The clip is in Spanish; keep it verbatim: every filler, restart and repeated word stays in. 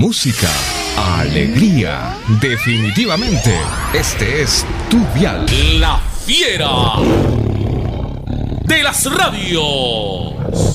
música, alegría. Definitivamente, este es tu dial. La fiera de las radios.